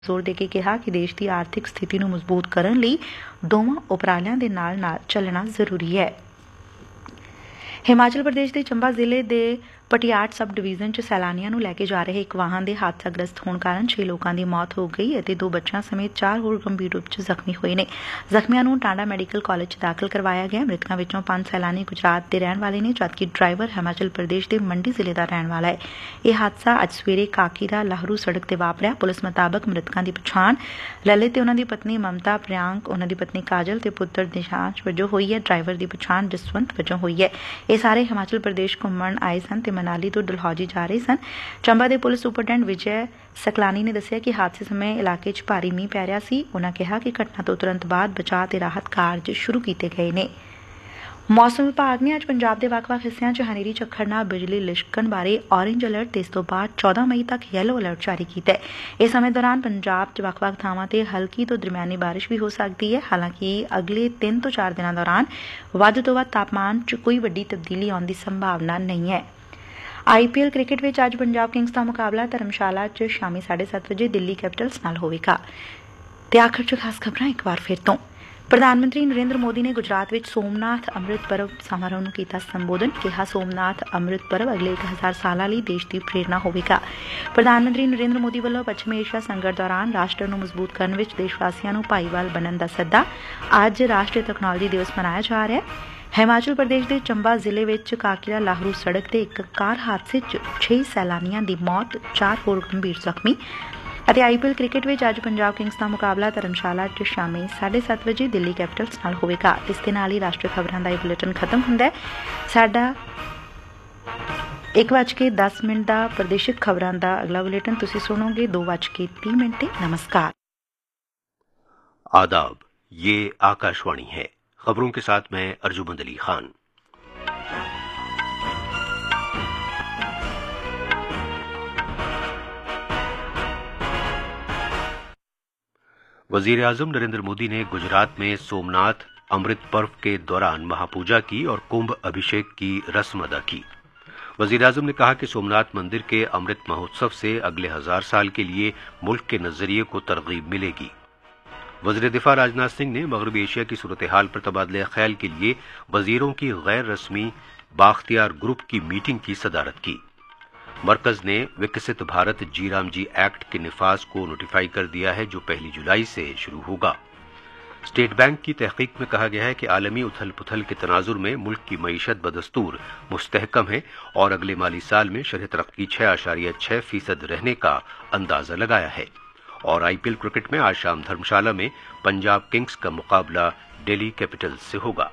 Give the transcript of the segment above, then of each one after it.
ਜ਼ੋਰ ਦੇ ਕੇ ਕਿਹਾ ਕਿ ਦੇਸ਼ ਦੀ ਆਰਥਿਕ ਸਥਿਤੀ ਨੂੰ ਮਜ਼ਬੂਤ ਕਰਨ ਲਈ ਦੋਵਾਂ ਉਪਰਾਲਿਆਂ ਦੇ ਨਾਲ-ਨਾਲ ਚੱਲਣਾ ਜ਼ਰੂਰੀ ਹੈ। ਹਿਮਾਚਲ ਪ੍ਰਦੇਸ਼ ਦੇ ਚੰਬਾ ਜ਼ਿਲ੍ਹੇ ਦੇ ਪਟਿਆਟ ਸਬ ਡਿਵੀਜ਼ਨ 'ਚ ਸੈਲਾਨੀਆਂ ਨੂੰ ਲੈ ਕੇ ਜਾ ਰਹੇ ਇੱਕ ਵਾਹਨ ਦੇ ਹਾਦਸਾਗ੍ਰਸਤ ਹੋਣ ਕਾਰਨ 6 ਲੋਕਾਂ ਦੀ ਮੌਤ ਹੋ ਗਈ ਅਤੇ 2 ਬੱਚਿਆਂ ਸਮੇਤ 4 ਹੋਰ ਗੰਭੀਰ ਰੂਪ 'ਚ ਜ਼ਖਮੀ ਹੋਏ ਨੇ। ਜ਼ਖਮੀਆਂ ਨੂੰ ਟਾਂਡਾ ਮੈਡੀਕਲ ਕਾਲਜ 'ਚ ਦਾਖਲ ਕਰਵਾਇਆ ਗਿਆ। ਮ੍ਰਿਤਕਾਂ ਵਿੱਚੋਂ 5 ਸੈਲਾਨੀ ਗੁਜਰਾਤ ਦੇ ਰਹਿਣ ਵਾਲੇ ਨੇ, ਜਦਕਿ ਡਰਾਈਵਰ ਹਿਮਾਚਲ ਪ੍ਰਦੇਸ਼ ਦੇ ਮੰਡੀ ਜ਼ਿਲ੍ਹੇ ਦਾ ਰਹਿਣ ਵਾਲਾ ਹੈ। ਇਹ ਹਾਦਸਾ ਅੱਜ ਸਵੇਰੇ ਕਾਕੀਰਾ ਲਾਹਰੂ ਸੜਕ ਤੇ ਵਾਪਰਿਆ। ਪੁਲਿਸ ਮੁਤਾਬਕ ਮ੍ਰਿਤਕਾਂ ਦੀ ਪਛਾਣ ਲਲਿਤ ਤੇ ਉਹਨਾਂ ਦੀ ਪਤਨੀ ਮਮਤਾ, ਪ੍ਰਿਆਂਕ, ਉਹਨਾਂ ਦੀ ਪਤਨੀ ਕਾਜਲ ਤੇ ਪੁੱਤਰ ਨਿਸ਼ਾਂਸ਼ ਵਜੋਂ ਹੋਈ ਹੈ। ਡਰਾਈਵਰ ਦੀ ਪਛਾਣ ਜਸਵੰਤ ਵਜੋਂ ਹੋਈ ਹੈ। ਇਹ ਸਾਰੇ ਹਿਮਾਚਲ ਪ੍ਰਦੇਸ਼ ਘੁੰਮਣ ਆਏ ਸਨ ਤੇ ਮਨਾਲੀ ਤੋਂ ਡਲਹੌਜੀ ਜਾ ਰਹੇ ਸਨ। ਚੰਬਾ ਦੇ ਪੁਲਿਸ ਸੁਪਰਡੈਂਟ ਵਿਜੇ ਸਕਲਾਨੀ ਨੇ ਦੱਸਿਆ ਕਿ ਹਾਦਸੇ ਸਮੇਂ ਇਲਾਕੇ 'ਚ ਭਾਰੀ ਮੀਂਹ ਪੈ ਰਿਹਾ ਸੀ। ਉਨ੍ਹਾਂ ਕਿਹਾ ਕਿ ਘਟਨਾ ਤੋਂ ਤੁਰੰਤ ਬਾਅਦ ਬਚਾਅ ਤੇ ਰਾਹਤ ਕਾਰਜ ਸ਼ੁਰੂ ਕੀਤੇ ਗਏ ਨੇ। ਮੌਸਮ ਵਿਭਾਗ ਨੇ ਅੱਜ ਪੰਜਾਬ ਦੇ ਵੱਖ-ਵੱਖ ਹਿੱਸਿਆਂ 'ਚ ਹਨੇਰੀ ਝੱਖੜ ਨਾਲ ਬਿਜਲੀ ਲਿਸ਼ਕਣ ਬਾਰੇ ਔਰੇਂਜ ਅਲਰਟ ਤੇ ਇਸ ਤੋਂ ਬਾਅਦ 14 ਮਈ ਤੱਕ ਯੈਲੋ ਅਲਰਟ ਜਾਰੀ ਕੀਤਾ ਹੈ। ਇਸ ਸਮੇਂ ਦੌਰਾਨ ਪੰਜਾਬ 'ਚ ਵੱਖ-ਵੱਖ ਥਾਵਾਂ ਤੇ ਹਲਕੀ ਤੋਂ ਦਰਮਿਆਨੀ ਬਾਰਿਸ਼ ਵੀ ਹੋ ਸਕਦੀ ਹੈ। ਹਾਲਾਂਕਿ ਅਗਲੇ 3 ਤੋਂ 4 ਦਿਨਾਂ ਦੌਰਾਨ ਵੱਧ ਤੋਂ ਵੱਧ ਤਾਪਮਾਨ 'ਚ ਕੋਈ ਵੱਡੀ ਤਬਦੀਲੀ ਆਉਣ ਦੀ ਸੰਭਾਵਨਾ ਨਹੀਂ ਹੈ। IPL ਕ੍ਰਿਕਟ ਵਿੱਚ ਅੱਜ ਪੰਜਾਬ ਕਿੰਗਜ਼ ਦਾ ਮੁਕਾਬਲਾ ਧਰਮਸ਼ਾਲਾ 'ਚ ਸ਼ਾਮੀ 7:30 ਵਜੇ ਦਿੱਲੀ ਕੈਪੀਟਲਸ ਨਾਲ ਹੋਵੇਗਾ। ਤੇ ਆਖਰ 'ਚ ਖਾਸ ਖਬਰਾਂ ਇੱਕ ਵਾਰ ਫਿਰ ਤੋਂ। ਪ੍ਰਧਾਨ ਮੰਤਰੀ ਨਰਿੰਦਰ ਮੋਦੀ ਨੇ ਗੁਜਰਾਤ ਵਿੱਚ ਸੋਮਨਾਥ ਅੰਮ੍ਰਿਤ ਪਰਵ ਸਮਾਰੋਹ ਨੂੰ ਕੀਤਾ ਸੰਬੋਧਨ। ਕਿਹਾ ਸੋਮਨਾਥ ਅੰਮ੍ਰਿਤ ਪਰਵ ਅਗਲੇ 1000 ਸਾਲਾਂ ਲਈ ਦੇਸ਼ ਦੀ ਪ੍ਰੇਰਣਾ ਹੋਵੇਗਾ। ਪ੍ਰਧਾਨ ਮੰਤਰੀ ਨਰਿੰਦਰ ਮੋਦੀ ਵੱਲੋਂ ਪੱਛਮੀ ਏਸ਼ੀਆ ਸੰਕਟ ਦੌਰਾਨ ਰਾਸ਼ਟਰ ਨੂੰ ਮਜ਼ਬੂਤ ਕਰਨ ਵਿੱਚ ਦੇਸ਼ ਵਾਸੀਆਂ ਨੂੰ ਭਾਈਵਾਲ ਬਣਨ ਦਾ ਸੱਦਾ। ਅੱਜ ਰਾਸ਼ਟਰੀ ਤਕਨਾਲੋਜੀ ਦਿਵਸ ਮਨਾਇਆ ਜਾ ਰਿਹਾ ਹੈ। ਹਿਮਾਚਲ ਪ੍ਰਦੇਸ਼ ਦੇ ਚੰਬਾ ਜ਼ਿਲ੍ਹੇ ਵਿੱਚ ਕਾਕੀਰਾ ਲਾਹਰੂ ਸੜਕ ਤੇ ਇੱਕ ਕਾਰ ਹਾਦਸੇ 'ਚ 6 ਸੈਲਾਨੀਆਂ ਦੀ ਮੌਤ, 4 ਹੋਰ ਗੰਭੀਰ ਜ਼ਖਮੀ। ਅਤੇ IPL ਕ੍ਰਿਕਟ ਵਿੱਚ ਅੱਜ ਪੰਜਾਬ ਕਿੰਗਜ਼ ਦਾ ਮੁਕਾਬਲਾ ਧਰਮਸ਼ਾਲਾ 'ਚ ਸ਼ਾਮੀ 7:30 ਵਜੇ ਦਿੱਲੀ ਕੈਪੀਟਲਸ ਨਾਲ ਹੋਵੇਗਾ। ਇਸ ਦੇ ਨਾਲ ਹੀ ਰਾਸ਼ਟਰੀ ਖਬਰਾਂ ਦਾ ਇਹ ਬੁਲੇਟਿਨ ਖਤਮ ਹੁੰਦਾ ਹੈ। ਸਾਡਾ 1:10 ਦਾ ਪ੍ਰਦੇਸ਼ਿਕ ਖਬਰਾਂ ਦਾ ਅਗਲਾ ਬੁਲੇਟਿਨ ਤੁਸੀਂ ਸੁਣੋਗੇ 2:30 ਤੇ। नमस्कार। आदाब, ये आकाशवाणी है। खबरों के साथ मैं अर्जुमंद अली खान। वजीर आजम नरेंद्र मोदी ने गुजरात में सोमनाथ अमृत पर्व के दौरान महापूजा की और कुंभ अभिषेक की रस्म अदा की। वजीर आजम ने कहा कि सोमनाथ मंदिर के अमृत महोत्सव से अगले 1000 साल के लिए मुल्क के नजरिए को तरगीब मिलेगी। वज़ीर दिफा राजनाथ सिंह ने मगरबी एशिया की सूरत हाल पर तबादले ख्याल के लिए वजीरों की गैर रस्मी बाख्तियार ग्रुप की मीटिंग की सदारत की। मरकज ने विकसित भारत जी एक्ट के निफाज को नोटिफाई कर दिया है, जो 1 जुलाई से शुरू होगा। स्टेट बैंक की तहकीक में कहा गया है कि आलमी उथल पुथल के तनाजुर में मुल्क की मईशत बदस्तूर मुस्तहकम है और अगले माली साल में शरह तरक्की 6.6% रहने का अंदाजा लगाया है। और IPL क्रिकेट में आज शाम धर्मशाला में पंजाब किंग्स का मुकाबला दिल्ली कैपिटल्स से होगा।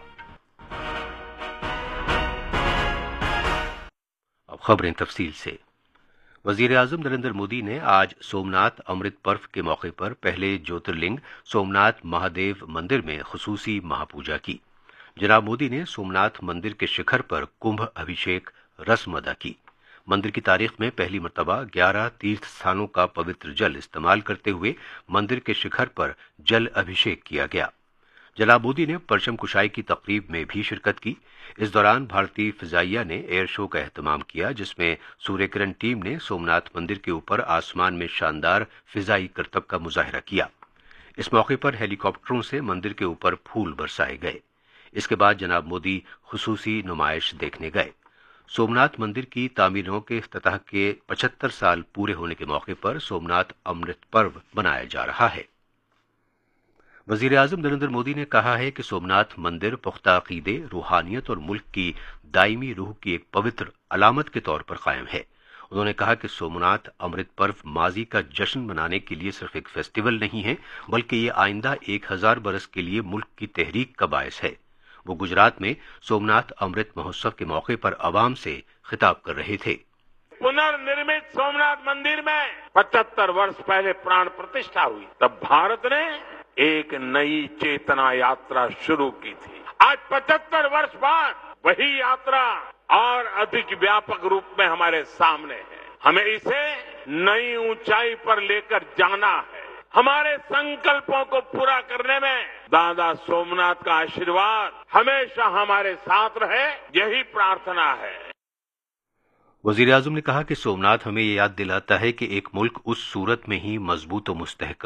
अब खबरें तफसील से। वजीर आजम नरेंद्र मोदी ने आज सोमनाथ अमृत पर्व के मौके पर पहले ज्योतिर्लिंग सोमनाथ महादेव मंदिर में खुसूसी महापूजा की। जनाब मोदी ने सोमनाथ मंदिर के शिखर पर कुंभ अभिषेक रस्म अदा की। मंदिर की तारीख में पहली मरतबा 11 तीर्थ स्थानों का पवित्र जल इस्तेमाल करते हुए मंदिर के शिखर पर जल अभिषेक किया गया। जनाब मोदी ने परचम कुशाई की तकरीब में भी शिरकत की। इस दौरान भारतीय फिजाइया ने एयर शो का एहतमाम किया, जिसमें सूर्य किरण टीम ने सोमनाथ मंदिर के ऊपर आसमान में शानदार फिजाई करतब का मुजाहिरा किया। इस मौके पर हेलीकॉप्टरों से मंदिर के ऊपर फूल बरसाए गए। इसके बाद जनाब मोदी खुसूसी नुमाइश देखने गए। सोमनाथ मंदिर की तामीरों के इफ्तिताह के 75 साल पूरे होने के मौके पर सोमनाथ अमृत पर्व मनाया जा रहा है। वजीर आजम नरेंद्र मोदी ने कहा है कि सोमनाथ मंदिर पुख्ता अकीदे, रूहानियत और मुल्क की दायमी रूह की एक पवित्र अलामत के तौर पर कायम है। उन्होंने कहा कि सोमनाथ अमृत पर्व माजी का जश्न मनाने के लिए सिर्फ एक फेस्टिवल नहीं है, बल्कि ये आइंदा 1000 बरस के लिए मुल्क की तहरीक का बायस है। वो गुजरात में सोमनाथ अमृत महोत्सव के मौके पर अवाम से खिताब कर रहे थे। पुनर्निर्मित सोमनाथ मंदिर में 75 वर्ष पहले प्राण प्रतिष्ठा हुई, तब भारत ने एक नई चेतना यात्रा शुरू की थी। आज 75 वर्ष बाद वही यात्रा और अधिक व्यापक रूप में हमारे सामने है। हमें इसे नई ऊंचाई पर लेकर जाना है। हमारे संकल्पों को पूरा करने में दादा सोमनाथ का आशीर्वाद हमेशा हमारे साथ रहे, यही प्रार्थना है। वजीर आजम ने कहा कि सोमनाथ हमें ये याद दिलाता है कि एक मुल्क उस सूरत में ही मजबूत और मुस्तहकम